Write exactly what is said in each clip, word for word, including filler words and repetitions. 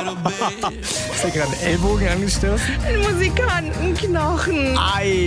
Ist dir gerade ein Ellbogen angestoßen? Ein Musikantenknochen. Ei.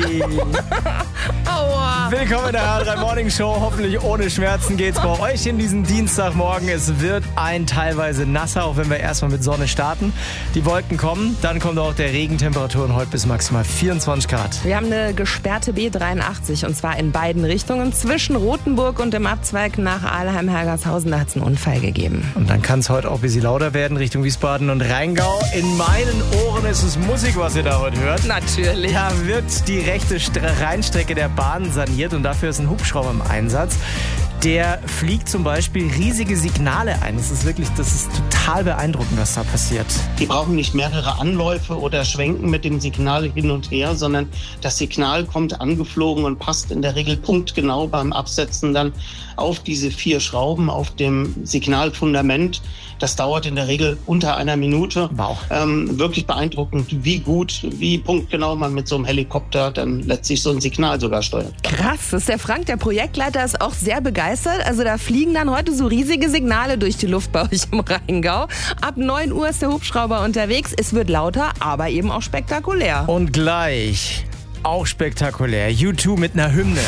Aua. Willkommen in der H drei Morning Show. Hoffentlich ohne Schmerzen geht's bei euch in diesen Dienstagmorgen. Es wird ein teilweise nasser, auch wenn wir erstmal mit Sonne starten. Die Wolken kommen, dann kommt auch der Regen. Temperaturen heute bis maximal vierundzwanzig Grad. Wir haben eine gesperrte B dreiundachtzig und zwar in beiden Richtungen. Zwischen Rothenburg und dem Abzweig nach Aalheim-Hergershausen, da hat es einen Unfall gegeben. Und dann kann es heute auch ein bisschen lauter werden Richtung Wiesbaden und Rheingau. In meinen Ohren ist es Musik, was ihr da heute hört. Natürlich. Da wird die rechte Stre- Rheinstrecke der Bahn saniert und dafür ist ein Hubschrauber im Einsatz. Der fliegt zum Beispiel riesige Signale ein. Das ist wirklich, das ist total beeindruckend, was da passiert. Die brauchen nicht mehrere Anläufe oder Schwenken mit dem Signal hin und her, sondern das Signal kommt angeflogen und passt in der Regel punktgenau beim Absetzen dann auf diese vier Schrauben auf dem Signalfundament. Das dauert in der Regel unter einer Minute. Wow. Ähm, wirklich beeindruckend, wie gut, wie punktgenau man mit so einem Helikopter dann letztlich so ein Signal sogar steuert. Krass, das ist der Frank, der Projektleiter, ist auch sehr begeistert. Also da fliegen dann heute so riesige Signale durch die Luft bei euch im Rheingau. Ab neun Uhr ist der Hubschrauber unterwegs. Es wird lauter, aber eben auch spektakulär. Und gleich, auch spektakulär, U zwei mit einer Hymne.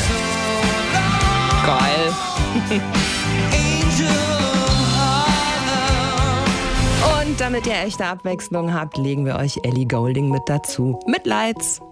Geil. Und damit ihr echte Abwechslung habt, legen wir euch Ellie Goulding mit dazu. Mit Lights.